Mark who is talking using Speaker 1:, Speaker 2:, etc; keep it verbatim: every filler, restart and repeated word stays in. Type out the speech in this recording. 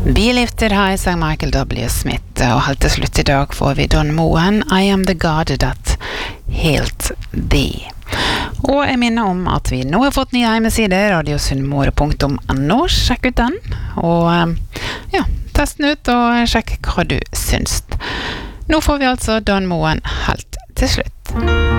Speaker 1: Be Lifted High sang Michael W. Smith, og helt til slutt I dag får vi Don Moen, I Am the God That Healed Thee. Og jeg minner om at vi nå har fått nye hjemmeside, radiosunnmøre punktum no, sjekk ut den, og ja, test den ut og sjekk hva du syns. Nå får vi altså Don Moen helt til slutt.